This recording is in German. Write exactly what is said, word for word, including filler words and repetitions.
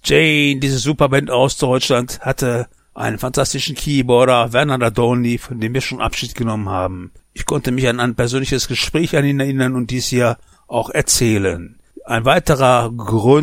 Jane, diese Superband aus Deutschland, hatte einen fantastischen Keyboarder, Werner Ladonli, von dem wir schon Abschied genommen haben. Ich konnte mich an ein persönliches Gespräch an ihn erinnern und dies hier auch erzählen. Ein weiterer Grund,